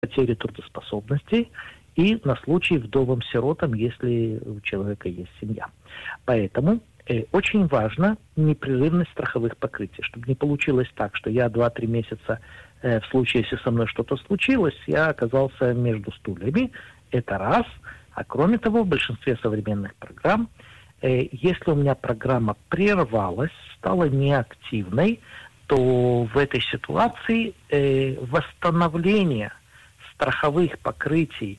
потери трудоспособности и на случай вдовам-сиротам, если у человека есть семья. Поэтому очень важно непрерывность страховых покрытий, чтобы не получилось так, что я 2-3 месяца, в случае, если со мной что-то случилось, я оказался между стульями. Это раз. А кроме того, в большинстве современных программ, если у меня программа прервалась, стала неактивной, то в этой ситуации восстановление страховых покрытий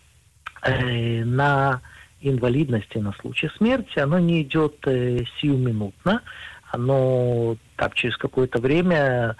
на инвалидности, на случай смерти, оно не идет сиюминутно, оно там через какое-то время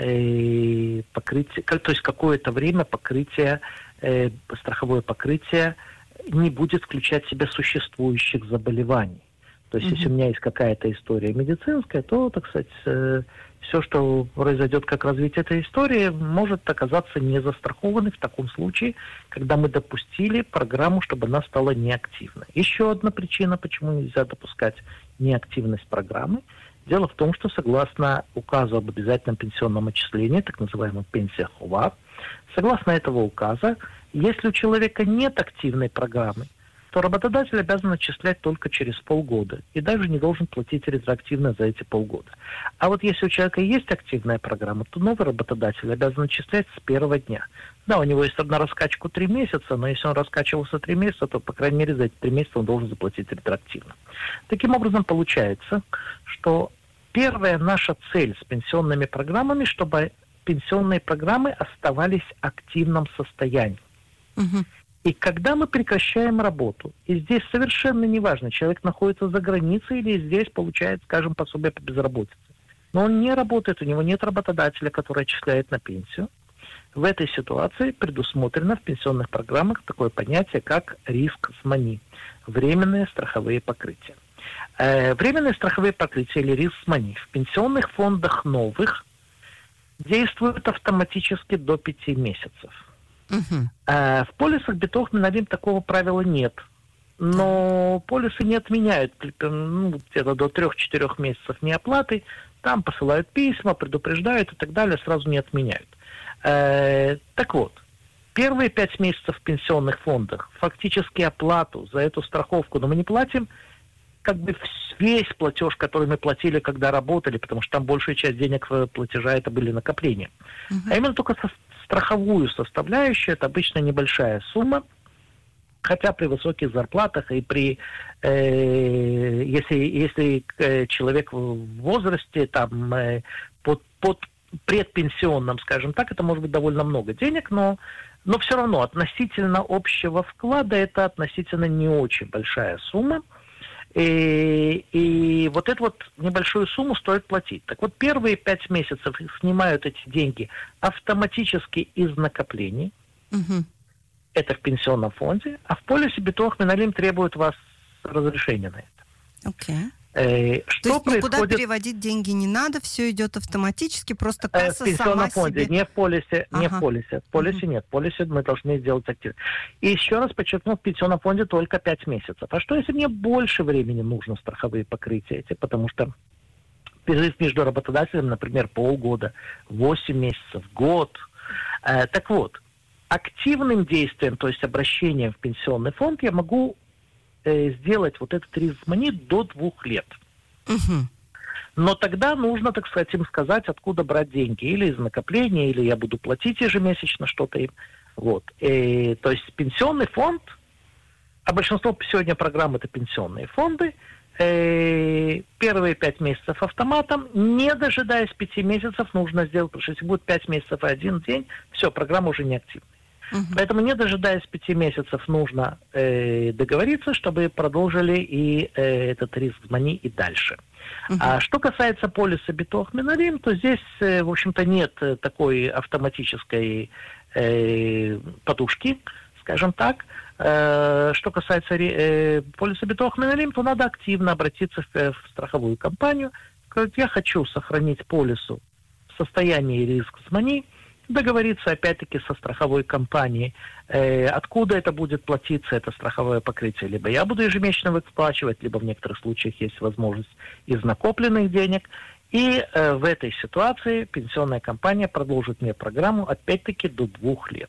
покрытие, то есть какое-то время покрытие, страховое покрытие не будет включать в себя существующих заболеваний. То есть, если у меня есть какая-то история медицинская, то, так сказать, все, что произойдет как развитие этой истории, может оказаться не застрахованной в таком случае, когда мы допустили программу, чтобы она стала неактивной. Еще одна причина, почему нельзя допускать неактивность программы. Дело в том, что согласно указу об обязательном пенсионном отчислении, так называемому пенсия хова, согласно этого указа, если у человека нет активной программы, то работодатель обязан отчислять только через полгода и даже не должен платить ретроактивно за эти полгода. А вот если у человека есть активная программа, то новый работодатель обязан отчислять с первого дня. Да, у него есть на раскачку 3 месяца, но если он раскачивался 3 месяца, то, по крайней мере, за эти 3 месяца он должен заплатить ретроактивно. Таким образом, получается, что первая наша цель с пенсионными программами, чтобы пенсионные программы оставались в активном состоянии. И когда мы прекращаем работу, и здесь совершенно неважно, человек находится за границей или здесь получает, скажем, пособие по безработице, но он не работает, у него нет работодателя, который отчисляет на пенсию, в этой ситуации предусмотрено в пенсионных программах такое понятие, как риск СМАНИ, временные страховые покрытия. Временные страховые покрытия или риск СМАНИ в пенсионных фондах новых действуют автоматически до 5 месяцев. В полисах Битох Миналим такого правила нет. Но полисы не отменяют где-то до 3-4 месяцев неоплаты. Там посылают письма, предупреждают и так далее, сразу не отменяют. Так вот, первые 5 месяцев в пенсионных фондах фактически оплату за эту страховку, но мы не платим как бы весь платеж, который мы платили, когда работали, потому что там большая часть денег платежа это были накопления. А именно только страховую составляющую, это обычно небольшая сумма, хотя при высоких зарплатах и при, если человек в возрасте, там, под предпенсионном, скажем так, это может быть довольно много денег, но все равно относительно общего вклада это относительно не очень большая сумма. И вот эту вот небольшую сумму стоит платить. Так вот, первые 5 месяцев снимают эти деньги автоматически из накоплений. Это в пенсионном фонде. А в полисе Битох Миналим требует у вас разрешения на это. То есть никуда переводить деньги не надо, все идет автоматически, просто касса в пенсионном сама фонде, себе... не в полисе, не в полисе. В полисе нет, в полисе мы должны сделать активно. И еще раз подчеркну, в пенсионном фонде только 5 месяцев. А что, если мне больше времени нужно страховые покрытия эти? Потому что перерыв между работодателем, например, полгода, 8 месяцев, год. Так вот, активным действием, то есть обращением в пенсионный фонд, я могу сделать вот этот риск СМАНИ до 2 лет. Но тогда нужно, так сказать, им сказать, откуда брать деньги. Или из накопления, или я буду платить ежемесячно что-то им. Вот. То есть пенсионный фонд, а большинство сегодня программ это пенсионные фонды, первые 5 месяцев автоматом, не дожидаясь 5 месяцев, нужно сделать, потому что если будет 5 месяцев и 1 день, все, программа уже не активна. Поэтому, не дожидаясь 5 месяцев, нужно договориться, чтобы продолжили и этот риск СМАНИ и дальше. А что касается полиса Битох Миналим, то здесь, в общем-то, нет такой автоматической подушки, скажем так. Что касается полиса Битох Миналим, то надо активно обратиться в страховую компанию, сказать, я хочу сохранить полису в состоянии риск СМАНИ, договориться опять-таки со страховой компанией, откуда это будет платиться, это страховое покрытие. Либо я буду ежемесячно выплачивать, либо в некоторых случаях есть возможность из накопленных денег. И в этой ситуации пенсионная компания продолжит мне программу опять-таки до 2 лет.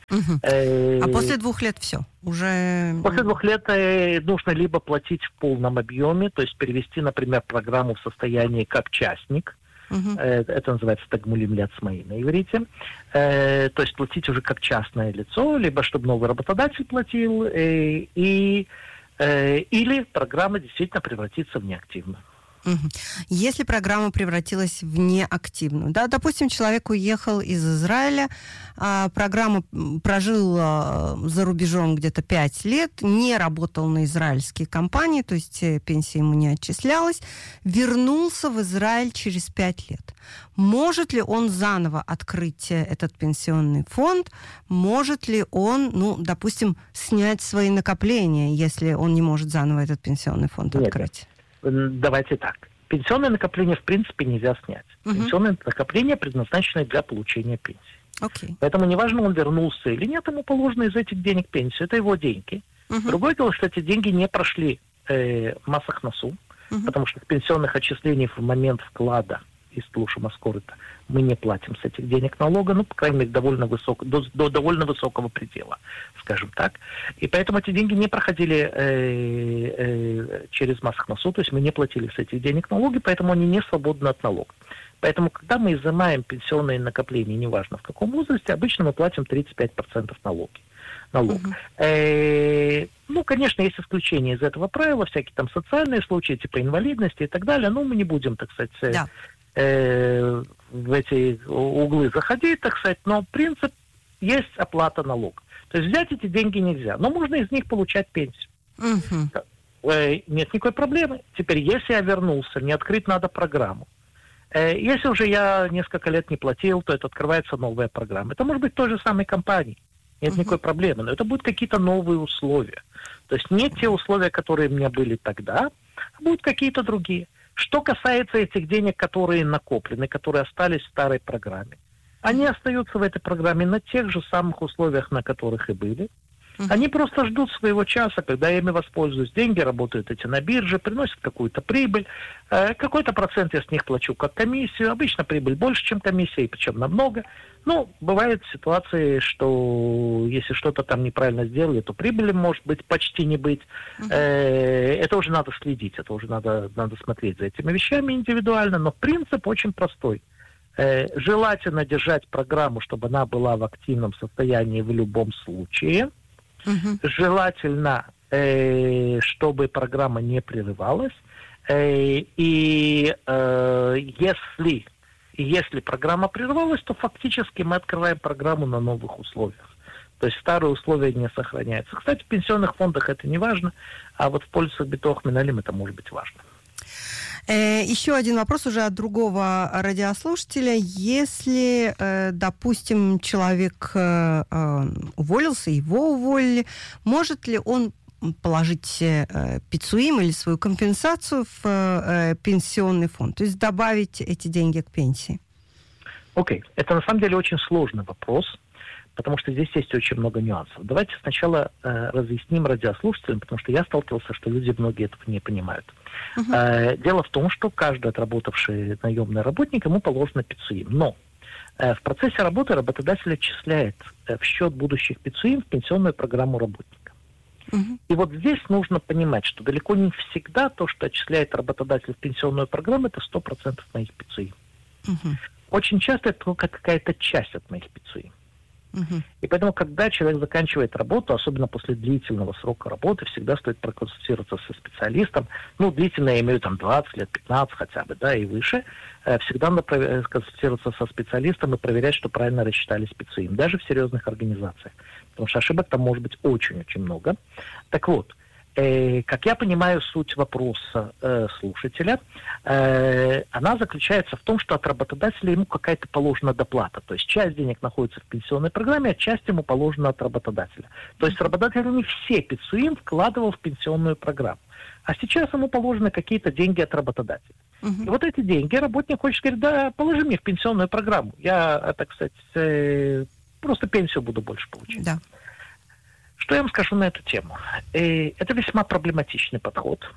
А после 2 лет все? Уже... После 2 лет нужно либо платить в полном объеме, то есть перевести, например, программу в состояние как частник. Это называется тагмулим ляцмаи на иврите. То есть платить уже как частное лицо, либо чтобы новый работодатель платил, или программа действительно превратится в неактивную. Если программа превратилась в неактивную, да, допустим, человек уехал из Израиля, программа прожил за рубежом где-то 5 лет, не работал на израильские компании, то есть пенсия ему не отчислялась, вернулся в Израиль через 5 лет. Может ли он заново открыть этот пенсионный фонд? Может ли он, допустим, снять свои накопления, если он не может заново этот пенсионный фонд открыть? Давайте так. Пенсионное накопление, в принципе, нельзя снять. Пенсионное накопление предназначено для получения пенсии. Поэтому неважно, он вернулся или нет, ему положено из этих денег пенсию. Это его деньги. Другое дело, что эти деньги не прошли Мас Ахнасу, потому что с пенсионных отчислений в момент вклада из Тлуша Маскорита мы не платим с этих денег налога, по крайней мере, до довольно высокого предела, скажем так. И поэтому эти деньги не проходили через Мас Ахнасу, то есть мы не платили с этих денег налоги, поэтому они не свободны от налога. Поэтому, когда мы изымаем пенсионные накопления, неважно в каком возрасте, обычно мы платим 35% налог. Конечно, есть исключения из этого правила, всякие там социальные случаи, типа инвалидности и так далее, но мы не будем, так сказать, в эти углы заходить, так сказать, но принцип есть оплата налога. То есть взять эти деньги нельзя, но можно из них получать пенсию. Нет никакой проблемы. Теперь, если я вернулся, не открыть надо программу. Если уже я несколько лет не платил, то это открывается новая программа. Это может быть той же самой компании. Нет никакой проблемы, но это будут какие-то новые условия. То есть не те условия, которые у меня были тогда, а будут какие-то другие. Что касается этих денег, которые накоплены, которые остались в старой программе, они остаются в этой программе на тех же самых условиях, на которых и были. Они просто ждут своего часа, когда я ими воспользуюсь. Деньги работают эти на бирже, приносят какую-то прибыль. Какой-то процент я с них плачу как комиссию. Обычно прибыль больше, чем комиссия, и причем намного. Бывают ситуации, что если что-то там неправильно сделали, то прибыли может быть почти не быть. Это уже надо следить, это уже надо смотреть за этими вещами индивидуально. Но принцип очень простой. Желательно держать программу, чтобы она была в активном состоянии в любом случае. Желательно, чтобы программа не прерывалась. И если программа прервалась, то фактически мы открываем программу на новых условиях. То есть старые условия не сохраняются. Кстати, в пенсионных фондах это не важно, а вот в пользу Битох Миналим это может быть важно. Еще один вопрос уже от другого радиослушателя. Если, допустим, человек уволился, его уволили, может ли он положить пицуим или свою компенсацию в пенсионный фонд, то есть добавить эти деньги к пенсии? Окей. Это на самом деле очень сложный вопрос, потому что здесь есть очень много нюансов. Давайте сначала разъясним радиослушателям, потому что я сталкивался, что люди многие этого не понимают. Дело в том, что каждый отработавший наемный работник, ему положено пицуим. Но в процессе работы работодатель отчисляет в счет будущих пицуим в пенсионную программу работника. И вот здесь нужно понимать, что далеко не всегда то, что отчисляет работодатель в пенсионную программу, это 100% моих пицуим. Очень часто это только какая-то часть от моих пицуим. И поэтому, когда человек заканчивает работу, особенно после длительного срока работы, всегда стоит проконсультироваться со специалистом. Длительно я имею 20 лет, 15 хотя бы, и выше. Всегда надо консультироваться со специалистом и проверять, что правильно рассчитали пицуим, даже в серьезных организациях. Потому что ошибок там может быть очень-очень много. Так вот, как я понимаю суть вопроса слушателя, она заключается в том, что от работодателя ему какая-то положена доплата. То есть часть денег находится в пенсионной программе, а часть ему положена от работодателя. То есть работодатель не все пицуим вкладывал в пенсионную программу. А сейчас ему положены какие-то деньги от работодателя. И вот эти деньги работник хочет говорить, да, положи мне в пенсионную программу. Я, так сказать, просто пенсию буду больше получать. Да. Что я вам скажу на эту тему? Это весьма проблематичный подход.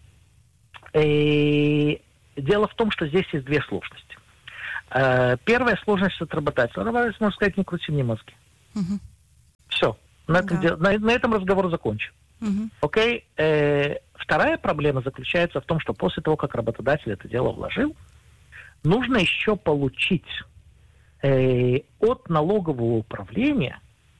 Дело в том, что здесь есть две сложности. Первая сложность от работодателя. Можно сказать, не крути мне мозги. На этом разговор закончен. Окей? Вторая проблема заключается в том, что после того, как работодатель это дело вложил, нужно еще получить от налогового управления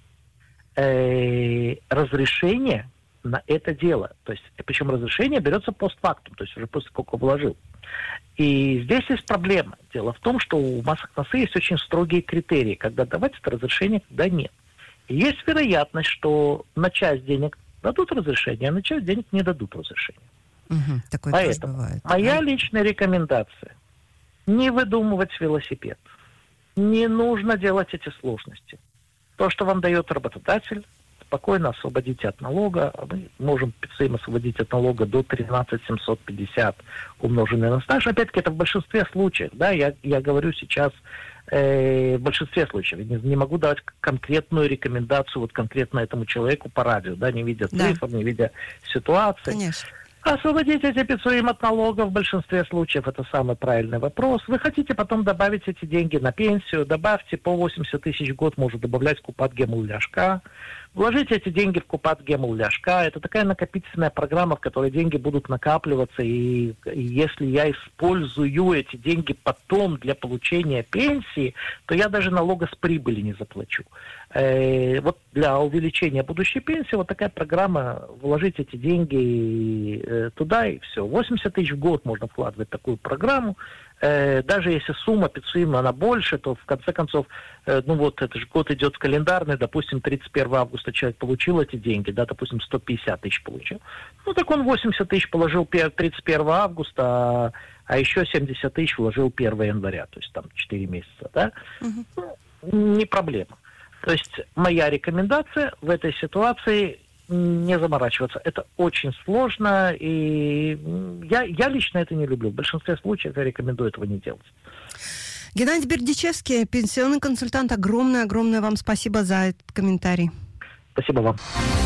разрешение на это дело. То есть, причем разрешение берется постфактум, то есть уже после того, как вложил. И здесь есть проблема. Дело в том, что у Масахнасы есть очень строгие критерии, когда давать это разрешение, когда нет. И есть вероятность, что на часть денег дадут разрешение, а на часть денег не дадут разрешение. Такое Поэтому тоже бывает. Моя личная рекомендация – не выдумывать велосипед. Не нужно делать эти сложности. То, что вам дает работодатель, спокойно освободите от налога. Мы можем им освободить от налога до 13 750 умноженное на стаж. Опять-таки, это в большинстве случаев. Да, я говорю сейчас в большинстве случаев. Не могу давать конкретную рекомендацию вот конкретно этому человеку по радио, да, не видя цифр, не видя ситуации. Конечно. Освободить эти пиццуим от налога в большинстве случаев – это самый правильный вопрос. Вы хотите потом добавить эти деньги на пенсию, добавьте по 80 тысяч в год, может добавлять в Купат Гемул Ляшка. Вложите эти деньги в Купат Гемул Ляшка. Это такая накопительная программа, в которой деньги будут накапливаться. И если я использую эти деньги потом для получения пенсии, то я даже налога с прибыли не заплачу. Вот для увеличения будущей пенсии вот такая программа, вложить эти деньги туда и все. 80 тысяч в год можно вкладывать в такую программу. Даже если сумма пиццуима, она больше, то в конце концов, это же год идет календарный, допустим, 31 августа человек получил эти деньги, да, допустим, 150 тысяч получил. Так он 80 тысяч положил 31 августа, а еще 70 тысяч вложил 1 января, то есть там 4 месяца, да. Не проблема. То есть моя рекомендация в этой ситуации не заморачиваться. Это очень сложно, и я лично это не люблю. В большинстве случаев я рекомендую этого не делать. Геннадий Бердичевский, пенсионный консультант, огромное вам спасибо за этот комментарий. Спасибо вам.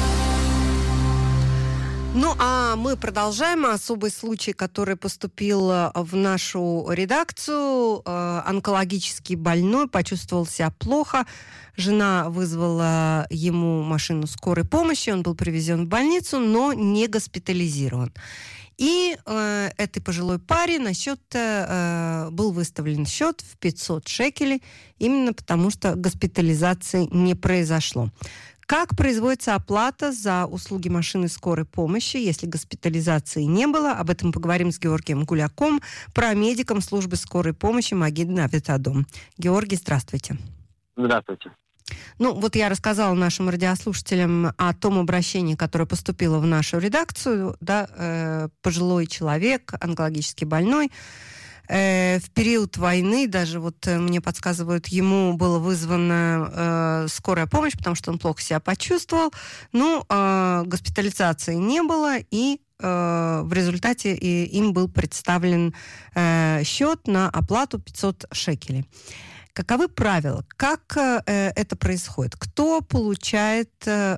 Ну, а мы продолжаем. Особый случай, который поступил в нашу редакцию. Онкологически больной почувствовал себя плохо. Жена вызвала ему машину скорой помощи. Он был привезен в больницу, но не госпитализирован. И этой пожилой паре на счет был выставлен счет в 500 шекелей, именно потому что госпитализации не произошло. Как производится оплата за услуги машины скорой помощи, если госпитализации не было? Об этом поговорим с Георгием Гуляком, парамедиком службы скорой помощи Магиден Авитадом. Георгий, здравствуйте. Здравствуйте. Вот я рассказала нашим радиослушателям о том обращении, которое поступило в нашу редакцию. Да, пожилой человек, онкологически больной. В период войны, даже мне подсказывают, ему была вызвана скорая помощь, потому что он плохо себя почувствовал. Госпитализации не было, и в результате им был представлен счет на оплату 500 шекелей. Каковы правила? Как это происходит? Кто получает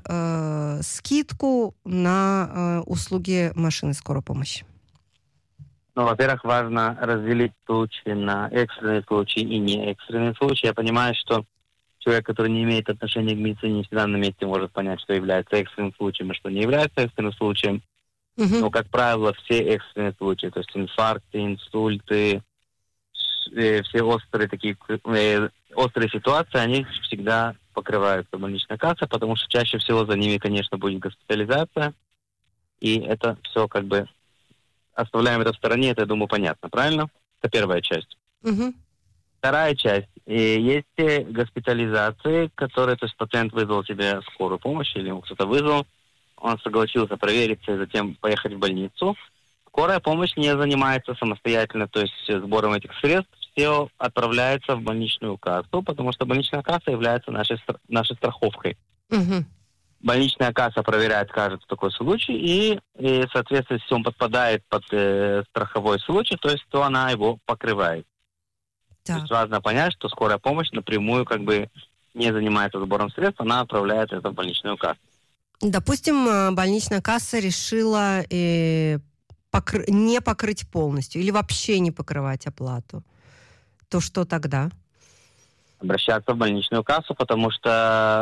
скидку на услуги машины скорой помощи? Во-первых, важно разделить случаи на экстренные случаи и не экстренные случаи. Я понимаю, что человек, который не имеет отношения к медицине, не всегда на месте может понять, что является экстренным случаем и что не является экстренным случаем. Но, как правило, все экстренные случаи, то есть инфаркты, инсульты, все острые ситуации, они всегда покрываются больничная касса, потому что чаще всего за ними, конечно, будет госпитализация. И это все оставляем это в стороне, это, я думаю, понятно, правильно? Это первая часть. Вторая часть. Есть госпитализации, которые, то есть пациент вызвал себе скорую помощь, или ему кто-то вызвал, он согласился провериться и затем поехать в больницу. Скорая помощь не занимается самостоятельно, то есть сбором этих средств, все отправляется в больничную кассу, потому что больничная касса является нашей страховкой. Больничная касса проверяет каждый такой случай, и соответственно, если он подпадает под страховой случай, то она его покрывает. То есть важно понять, что скорая помощь напрямую не занимается сбором средств, она отправляет это в больничную кассу. Допустим, больничная касса решила не покрыть полностью или вообще не покрывать оплату. То что тогда? Обращаться в больничную кассу, потому что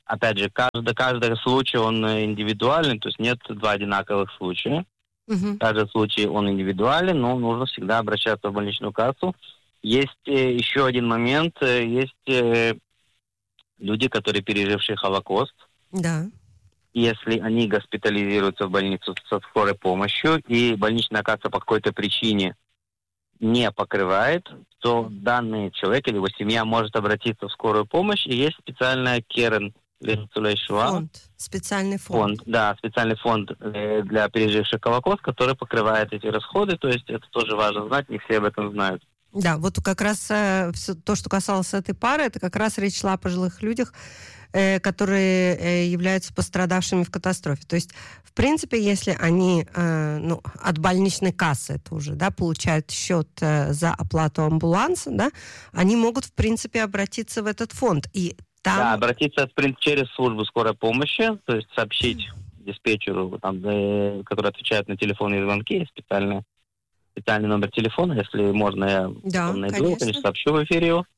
опять же, каждый случай, он индивидуальный, то есть нет два одинаковых случая. Каждый случай, он индивидуален, но нужно всегда обращаться в больничную кассу. Есть еще один момент, есть люди, которые пережившие Холокост. Да. Если они госпитализируются в больницу со скорой помощью, и больничная касса по какой-то причине не покрывает, то данный человек или его семья может обратиться в скорую помощь, и есть специальная Керен фонд, специальный фонд. Да, специальный фонд для переживших Холокост, который покрывает эти расходы, то есть это тоже важно знать, не все об этом знают. Да, вот как раз все то, что касалось этой пары, это как раз речь шла о пожилых людях, которые являются пострадавшими в катастрофе. То есть, в принципе, если они от больничной кассы это уже, да, получают счет за оплату амбуланса, да, они могут, в принципе, обратиться в этот фонд. И там... Да, обратиться через службу скорой помощи, то есть сообщить диспетчеру, который отвечает на телефонные звонки, специальный номер телефона, если можно, я найду, конечно, сообщу в эфире его.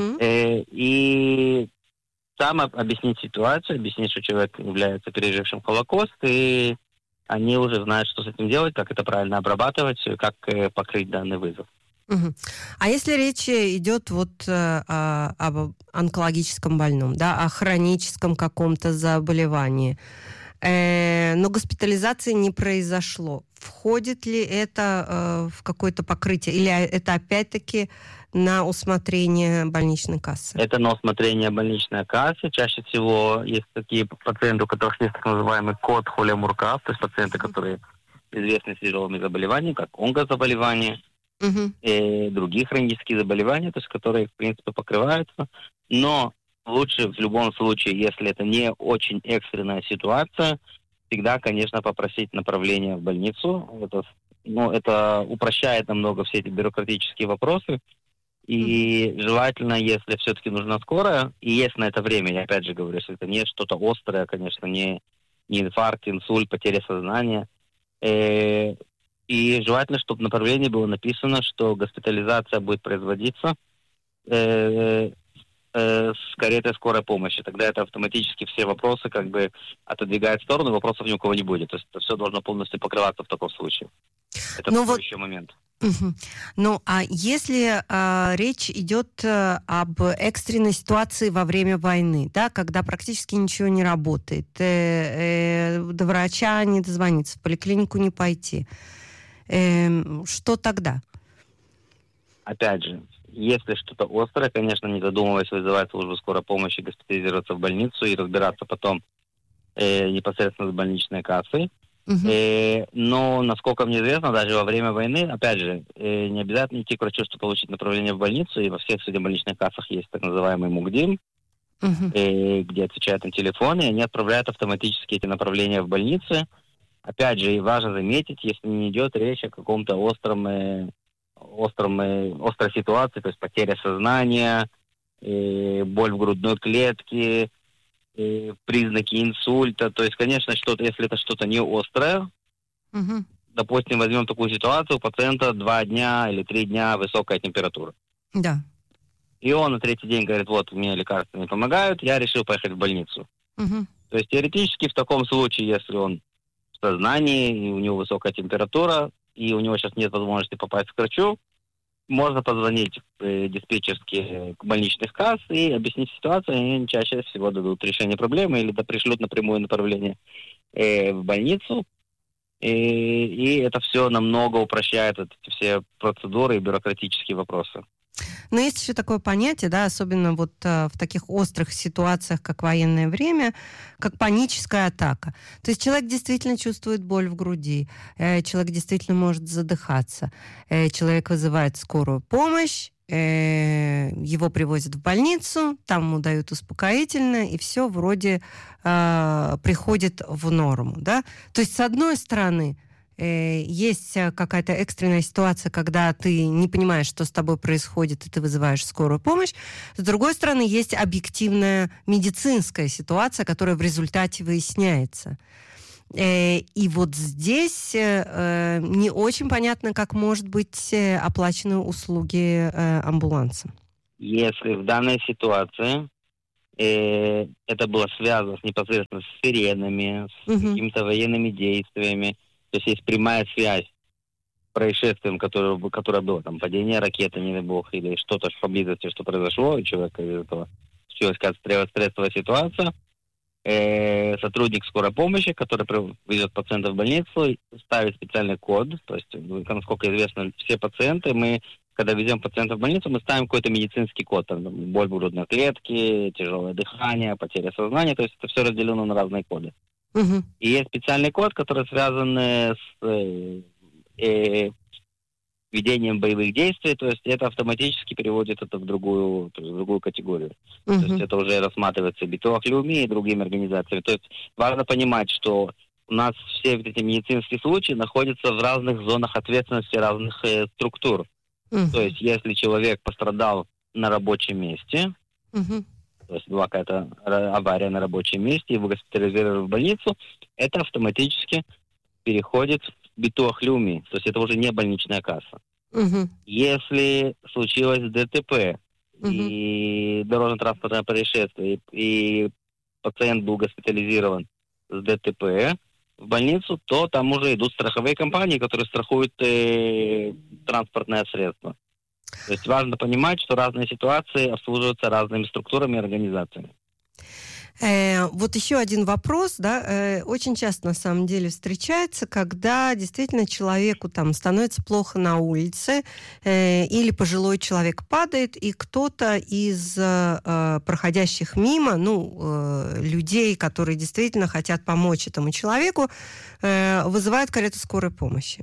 И там объяснить ситуацию, объяснить, что человек является пережившим Холокост, и они уже знают, что с этим делать, как это правильно обрабатывать, как покрыть данный вызов. А если речь идет об онкологическом больном, да, о хроническом каком-то заболевании, но госпитализации не произошло, входит ли это в какое-то покрытие, или это опять-таки на усмотрение больничной кассы? Это на усмотрение больничной кассы. Чаще всего есть такие пациенты, у которых есть так называемый код Холе-Муркав, то есть пациенты, которые известны с тяжелыми заболеваниями, как онкозаболевания, и другие хронические заболевания, то есть которые, в принципе, покрываются. Но лучше в любом случае, если это не очень экстренная ситуация, всегда, конечно, попросить направление в больницу. Это упрощает намного все эти бюрократические вопросы. И желательно, если все-таки нужна скорая, и есть на это время, я опять же говорю, если это не что-то острое, конечно, не инфаркт, инсульт, потеря сознания. И желательно, чтобы в направлении было написано, что госпитализация будет производиться с каретой скорой помощи. Тогда это автоматически все вопросы как бы отодвигает в сторону, вопросов ни у кого не будет. То есть это все должно полностью покрываться в таком случае. Это такой еще момент. Ну, а если речь идет об экстренной ситуации во время войны, да, когда практически ничего не работает, до врача не дозвониться, в поликлинику не пойти, что тогда? Опять же, если что-то острое, конечно, не задумываясь, вызывать службу скорой помощи, госпитализироваться в больницу и разбираться потом непосредственно с больничной кассой. Но, насколько мне известно, даже во время войны, опять же, не обязательно идти к врачу, чтобы получить направление в больницу, и во всех больничных кассах есть так называемый МУГДИМ, где отвечают на телефоны, и они отправляют автоматически эти направления в больницы. Опять же, и важно заметить, если не идет речь о каком-то острой ситуации, то есть потеря сознания, боль в грудной клетке, признаки инсульта. То есть, конечно, если это что-то не острое, допустим, возьмем такую ситуацию, у пациента 2 дня или 3 дня высокая температура. Да. И он на 3-й день говорит, вот, мне лекарства не помогают, я решил поехать в больницу. То есть, теоретически, в таком случае, если он в сознании, и у него высокая температура, и у него сейчас нет возможности попасть к врачу, можно позвонить в диспетчерские больничных касс и объяснить ситуацию, и они чаще всего дадут решение проблемы или пришлют напрямую направление в больницу. И это все намного упрощает эти все процедуры и бюрократические вопросы. Но есть еще такое понятие, да, особенно вот в таких острых ситуациях, как военное время, как паническая атака. То есть человек действительно чувствует боль в груди, человек действительно может задыхаться, человек вызывает скорую помощь, его привозят в больницу, там ему дают успокоительное, и все вроде приходит в норму, да. То есть, с одной стороны, есть какая-то экстренная ситуация, когда ты не понимаешь, что с тобой происходит, и ты вызываешь скорую помощь. С другой стороны, есть объективная медицинская ситуация, которая в результате выясняется. И вот здесь не очень понятно, как может быть оплачены услуги амбуланса. Если в данной ситуации это было связано непосредственно с сиренами, с какими-то военными действиями. То есть есть прямая связь с происшествием, которое было, там, падение ракеты, не дай бог, или что-то поблизости, что произошло, и человека из этого случилась какая-то стрессовая ситуация. Сотрудник скорой помощи, который везет пациента в больницу, ставит специальный код. То есть, насколько известно, все пациенты, мы, когда везем пациента в больницу, мы ставим какой-то медицинский код. Там, боль в грудной клетке, тяжелое дыхание, потеря сознания. То есть это все разделено на разные коды. И есть специальный код, который связан с ведением боевых действий, то есть это автоматически переводит это в другую категорию. То есть это уже рассматривается Битуах Леуми и другими организациями. То есть важно понимать, что у нас все эти медицинские случаи находятся в разных зонах ответственности разных структур. То есть если человек пострадал на рабочем месте, то есть была какая-то авария на рабочем месте, его госпитализировали в больницу, это автоматически переходит в Битуах Леуми, то есть это уже не больничная касса. Если случилось ДТП и дорожно-транспортное происшествие, и пациент был госпитализирован с ДТП в больницу, то там уже идут страховые компании, которые страхуют транспортное средство. То есть важно понимать, что разные ситуации обслуживаются разными структурами и организациями. Вот еще один вопрос, да, очень часто на самом деле встречается, когда действительно человеку там становится плохо на улице, или пожилой человек падает, и кто-то из проходящих мимо, людей, которые действительно хотят помочь этому человеку, вызывают карету скорой помощи.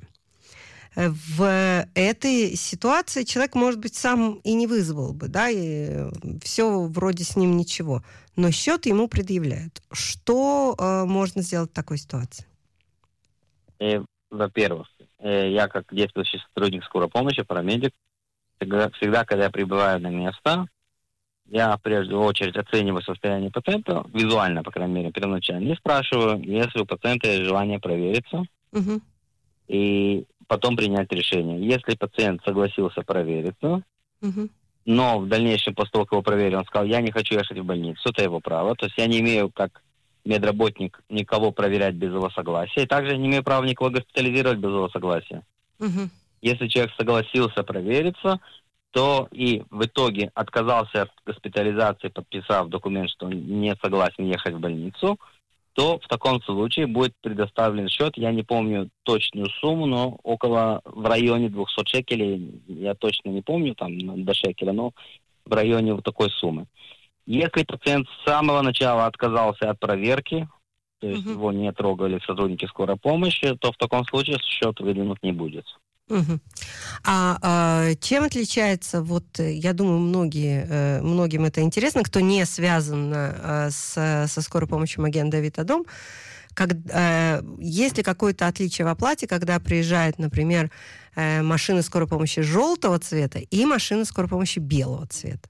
В этой ситуации человек, может быть, сам и не вызвал бы, да, и все вроде с ним ничего, но счет ему предъявляют. Что можно сделать в такой ситуации? Во-первых, я как действующий сотрудник скорой помощи, парамедик, всегда, когда я прибываю на место, я, прежде очередь, оцениваю состояние пациента, визуально, по крайней мере, первоначально, и спрашиваю, если у пациента есть желание провериться, и потом принять решение. Если пациент согласился провериться, но в дальнейшем, после того, как его проверили, он сказал, я не хочу ехать в больницу, это его право, то есть я не имею, как медработник, никого проверять без его согласия, и также я не имею права никого госпитализировать без его согласия. Если человек согласился провериться, то и в итоге отказался от госпитализации, подписав документ, что он не согласен ехать в больницу, то в таком случае будет предоставлен счет, я не помню точную сумму, но в районе 200 шекелей, я точно не помню, там до шекеля, но в районе вот такой суммы. Если пациент с самого начала отказался от проверки, то есть его не трогали сотрудники скорой помощи, то в таком случае счет выдвинут не будет. Чем отличается, вот я думаю, многим это интересно, кто не связан со скорой помощью Маген-Давид Адом, есть ли какое-то отличие в оплате, когда приезжает, например, машина скорой помощи желтого цвета и машина скорой помощи белого цвета?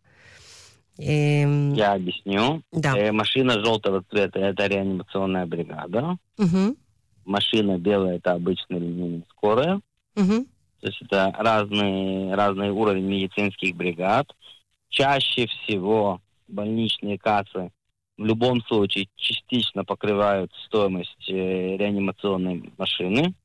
Я объясню. Да. Машина желтого цвета – это реанимационная бригада. Машина белая – это обычная линейная скорая. То есть это разный уровень медицинских бригад. Чаще всего больничные кассы в любом случае частично покрывают стоимость реанимационной машины.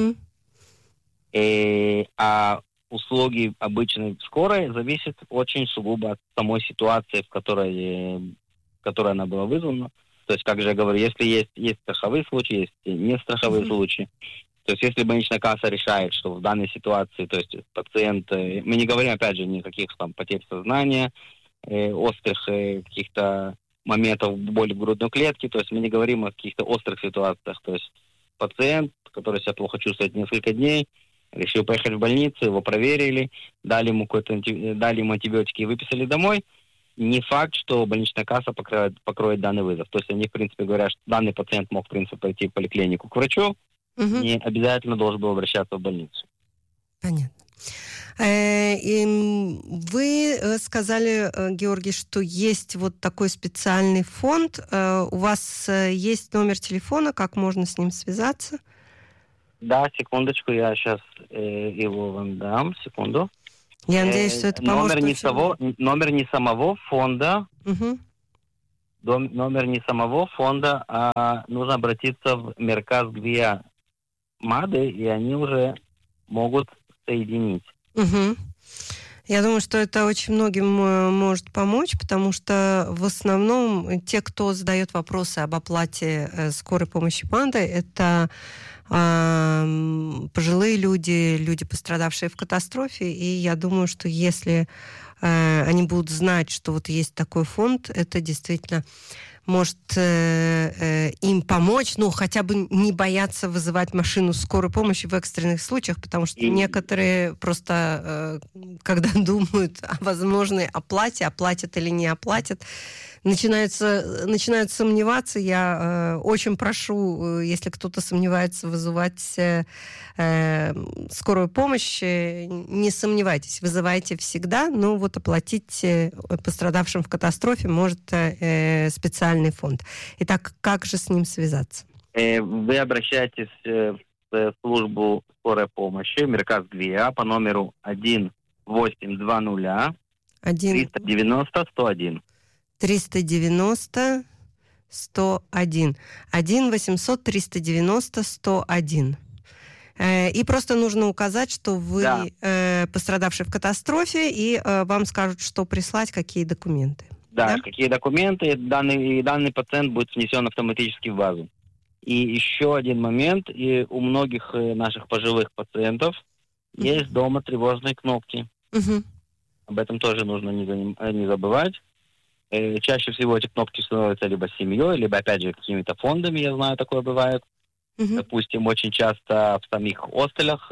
А услуги обычной скорой зависят очень сугубо от самой ситуации, в которой она была вызвана. То есть, как же я говорю, если есть страховые случаи, есть не страховые случаи. То есть, если больничная касса решает, что в данной ситуации, то есть пациент, мы не говорим, опять же, никаких там потерь сознания, острых каких-то моментов боли в грудной клетке, то есть мы не говорим о каких-то острых ситуациях. То есть пациент, который себя плохо чувствует несколько дней, решил поехать в больницу, его проверили, дали ему антибиотики и выписали домой. Не факт, что больничная касса покроет данный вызов. То есть они, в принципе, говорят, что данный пациент мог, в принципе, пойти в поликлинику к врачу, не обязательно должен был обращаться в больницу. Понятно. Вы сказали, Георгий, что есть вот такой специальный фонд. У вас есть номер телефона, как можно с ним связаться? Да, секундочку, я сейчас его вам дам, секунду. Я надеюсь, что это поможет. Номер не самого фонда, номер не самого фонда, а нужно обратиться в Мерказ Гвия МАДы, и они уже могут соединить. Угу. Я думаю, что это очень многим может помочь, потому что в основном те, кто задает вопросы об оплате скорой помощи МАДы, это пожилые люди, люди, пострадавшие в катастрофе, и я думаю, что если они будут знать, что вот есть такой фонд, это действительно может им помочь, ну, хотя бы не бояться вызывать машину скорой помощи в экстренных случаях, потому что некоторые просто, когда думают о возможной оплате, оплатят или не оплатят, начинают сомневаться. Я очень прошу, если кто-то сомневается, вызывать скорую помощь, не сомневайтесь, вызывайте всегда, но вот оплатить пострадавшим в катастрофе может специальный фонд. Итак, как же с ним связаться? Вы обращаетесь в службу скорой помощи Мерказ Гвия по номеру 1820 390 101. 390 101. 1-800-390-101. И просто нужно указать, что вы пострадавший в катастрофе, и вам скажут, что прислать, какие документы. Да, какие документы, данный пациент будет внесен автоматически в базу. И еще один момент, и у многих наших пожилых пациентов есть дома тревожные кнопки. Об этом тоже нужно не забывать. Чаще всего эти кнопки становятся либо семьей, либо, опять же, какими-то фондами, я знаю, такое бывает. Допустим, очень часто в самих хостелях,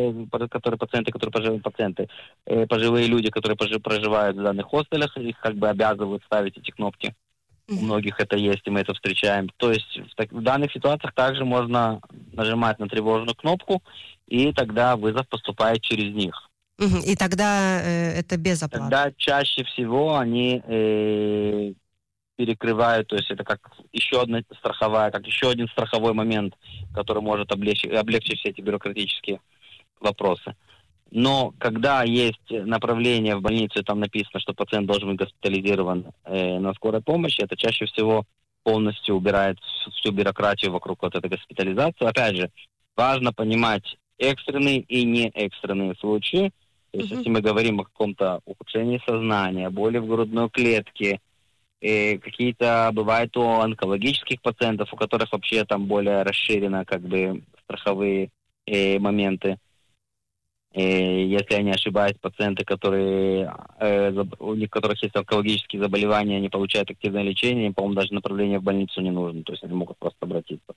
пожилые люди, которые проживают в данных хостелях, их как бы обязывают ставить эти кнопки. У многих это есть, и мы это встречаем. То есть в данных ситуациях также можно нажимать на тревожную кнопку, и тогда вызов поступает через них. И тогда это без оплаты? Тогда чаще всего они перекрывают, то есть это как еще один страховой момент, который может облегчить все эти бюрократические вопросы. Но когда есть направление в больницу, там написано, что пациент должен быть госпитализирован на скорой помощи, это чаще всего полностью убирает всю бюрократию вокруг вот этой госпитализации. Опять же, важно понимать экстренные и неэкстренные случаи. То есть если мы говорим о каком-то ухудшении сознания, боли в грудной клетке, какие-то бывают у онкологических пациентов, у которых вообще там более расширено как бы страховые моменты. Если я не ошибаюсь, пациенты, у которых есть онкологические заболевания, они получают активное лечение, им, по-моему, даже направление в больницу не нужно, то есть они могут просто обратиться.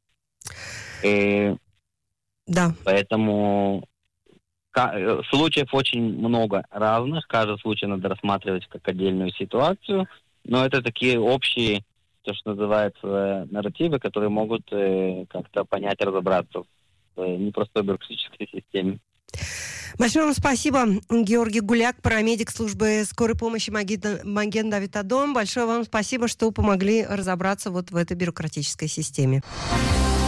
Да. Поэтому случаев очень много разных, каждый случай надо рассматривать как отдельную ситуацию. Но это такие общие, то, что называется, нарративы, которые могут как-то понять, разобраться в непростой бюрократической системе. Большое вам спасибо, Георгий Гуляк, парамедик службы скорой помощи Маген Давид Адом. Большое вам спасибо, что помогли разобраться вот в этой бюрократической системе.